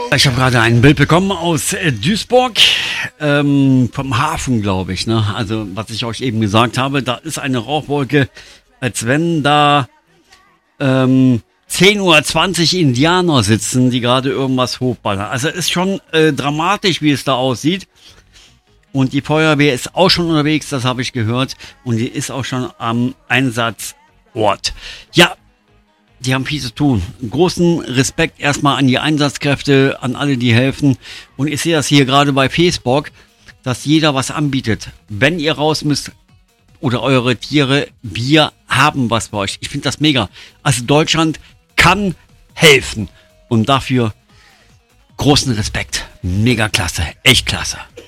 Ich habe gerade ein Bild bekommen aus Duisburg, vom Hafen, glaube ich. Ne? Also, was ich euch eben gesagt habe, da ist eine Rauchwolke, als wenn da 10:20 Uhr Indianer sitzen, die gerade irgendwas hochballern. Also, ist schon dramatisch, wie es da aussieht. Und die Feuerwehr ist auch schon unterwegs, das habe ich gehört. Und die ist auch schon am Einsatzort. Ja, die haben viel zu tun. Großen Respekt erstmal an die Einsatzkräfte, an alle, die helfen. Und ich sehe das hier gerade bei Facebook, dass jeder was anbietet. Wenn ihr raus müsst oder eure Tiere, wir haben was für euch. Ich finde das mega. Also Deutschland kann helfen. Und dafür großen Respekt. Mega klasse. Echt klasse.